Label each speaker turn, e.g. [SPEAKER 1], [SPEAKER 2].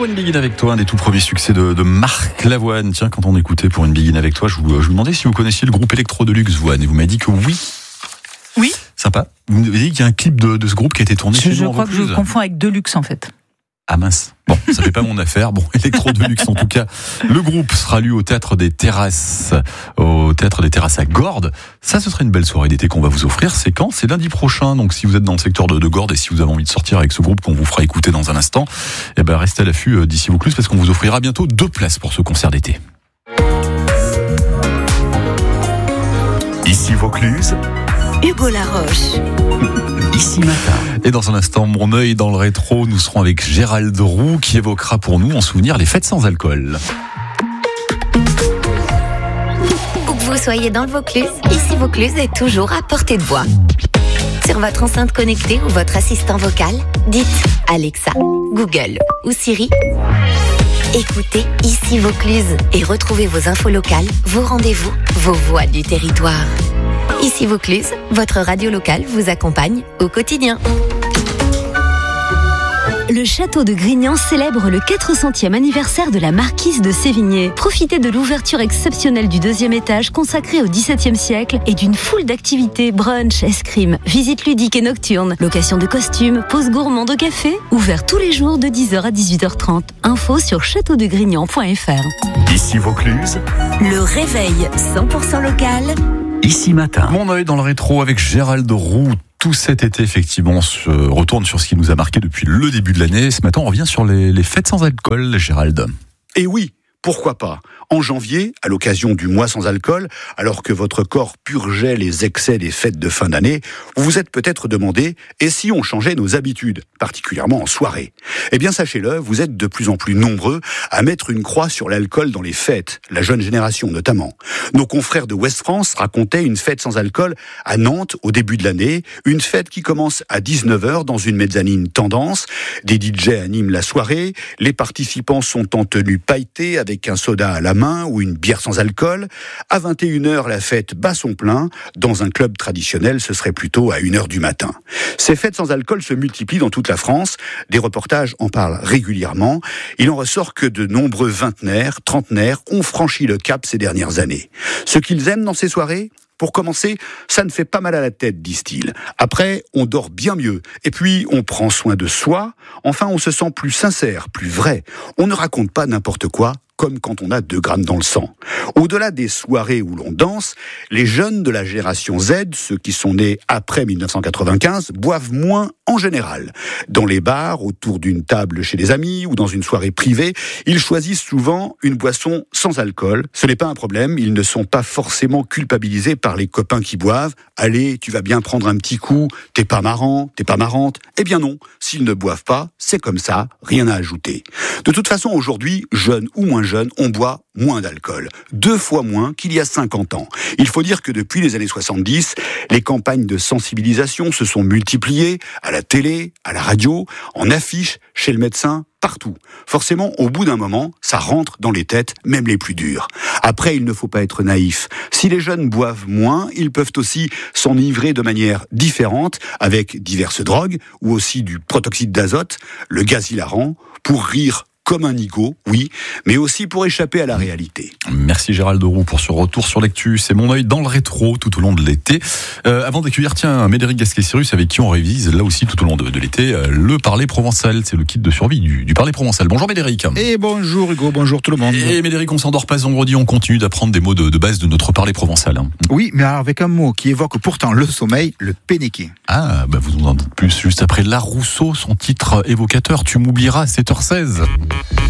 [SPEAKER 1] une Begin avec toi, un des tout premiers succès de Marc Lavoine. Tiens, quand on écoutait Pour une Begin avec toi, je vous demandais si vous connaissiez le groupe Electro Deluxe Voine, et vous m'avez dit que oui.
[SPEAKER 2] Oui.
[SPEAKER 1] Sympa. Vous m'avez dit qu'il y a un clip de ce groupe qui a été tourné chez nous.
[SPEAKER 2] Je crois que je confonds avec Deluxe en fait.
[SPEAKER 1] Ah mince. Bon, ça fait pas mon affaire. Bon, Electro Deluxe en tout cas. Le groupe sera lu au Théâtre des Terrasses à Gordes. Ça, ce serait une belle soirée d'été qu'on va vous offrir. C'est quand ? C'est lundi prochain. Donc, si vous êtes dans le secteur de Gordes et si vous avez envie de sortir avec ce groupe qu'on vous fera écouter dans un instant, eh ben, restez à l'affût d'ici Vaucluse parce qu'on vous offrira bientôt 2 places pour ce concert d'été.
[SPEAKER 3] Ici Vaucluse,
[SPEAKER 4] Hugo Laroche.
[SPEAKER 3] Ici Matin.
[SPEAKER 1] Et dans un instant, mon œil dans le rétro, nous serons avec Gérald Roux qui évoquera pour nous en souvenir les fêtes sans alcool.
[SPEAKER 4] Où que vous soyez dans le Vaucluse, Ici Vaucluse est toujours à portée de voix. Sur votre enceinte connectée ou votre assistant vocal, dites Alexa, Google ou Siri. Écoutez Ici Vaucluse et retrouvez vos infos locales, vos rendez-vous, vos voix du territoire. Ici Vaucluse, votre radio locale vous accompagne au quotidien.
[SPEAKER 5] Le château de Grignan célèbre le 400e anniversaire de la marquise de Sévigné. Profitez de l'ouverture exceptionnelle du 2e étage consacré au XVIIe siècle et d'une foule d'activités, brunch, escrime, visites ludiques et nocturnes, location de costumes, pause gourmande au café, ouvert tous les jours de 10h à 18h30. Info sur châteaudegrignan.fr.
[SPEAKER 3] Ici Vaucluse,
[SPEAKER 4] Le réveil 100% local.
[SPEAKER 3] Ici Matin.
[SPEAKER 1] Mon œil dans le rétro avec Gérald Roux. Tout cet été, effectivement, on se retourne sur ce qui nous a marqué depuis le début de l'année. Ce matin, on revient sur les fêtes sans alcool, Gérald.
[SPEAKER 6] Et oui, pourquoi pas ? En janvier, à l'occasion du mois sans alcool, alors que votre corps purgeait les excès des fêtes de fin d'année, vous vous êtes peut-être demandé « et si on changeait nos habitudes ?» particulièrement en soirée. Eh bien, sachez-le, vous êtes de plus en plus nombreux à mettre une croix sur l'alcool dans les fêtes, la jeune génération notamment. Nos confrères de Ouest France racontaient une fête sans alcool à Nantes au début de l'année, une fête qui commence à 19h dans une mezzanine tendance. Des DJ animent la soirée, les participants sont en tenue pailletée avec un soda à la main ou une bière sans alcool. À 21h, la fête bat son plein. Dans un club traditionnel, ce serait plutôt à 1h du matin. Ces fêtes sans alcool se multiplient dans toute la France. Des reportages en parlent régulièrement. Il en ressort que de nombreux vingtenaires, trentenaires ont franchi le cap ces dernières années. Ce qu'ils aiment dans ces soirées ? Pour commencer, ça ne fait pas mal à la tête, disent-ils. Après, on dort bien mieux. Et puis, on prend soin de soi. Enfin, on se sent plus sincère, plus vrai. On ne raconte pas n'importe quoi, comme quand on a 2 grammes dans le sang. Au-delà des soirées où l'on danse, les jeunes de la génération Z, ceux qui sont nés après 1995, boivent moins en général. Dans les bars, autour d'une table chez des amis ou dans une soirée privée, ils choisissent souvent une boisson sans alcool. Ce n'est pas un problème, ils ne sont pas forcément culpabilisés par les copains qui boivent. Allez, tu vas bien prendre un petit coup, t'es pas marrant, t'es pas marrante. Eh bien non, s'ils ne boivent pas, c'est comme ça, rien à ajouter. De toute façon, aujourd'hui, jeunes ou moins jeunes, on boit moins d'alcool. 2 fois moins qu'il y a 50 ans. Il faut dire que depuis les années 70, les campagnes de sensibilisation se sont multipliées à la télé, à la radio, en affiches, chez le médecin, partout. Forcément, au bout d'un moment, ça rentre dans les têtes, même les plus dures. Après, il ne faut pas être naïf. Si les jeunes boivent moins, ils peuvent aussi s'enivrer de manière différente, avec diverses drogues, ou aussi du protoxyde d'azote, le gaz hilarant, pour rire comme un nigo, oui, mais aussi pour échapper à la réalité.
[SPEAKER 1] Merci Gérald Roux pour ce retour sur l'actu. C'est mon œil dans le rétro tout au long de l'été. Avant d'accueillir, Médéric Gasquet-Cyrus, avec qui on révise là aussi tout au long de l'été le parler provençal. C'est le kit de survie du parler provençal. Bonjour Médéric.
[SPEAKER 7] Et bonjour Hugo, bonjour tout le monde.
[SPEAKER 1] Et Médéric, on s'endort pas vendredi, on continue d'apprendre des mots de base de notre parler provençal.
[SPEAKER 7] Oui, mais alors avec un mot qui évoque pourtant le sommeil, le pénéqué.
[SPEAKER 1] Ah, vous nous en dites plus juste après La Rousseau, son titre évocateur, Tu m'oublieras, 7h16.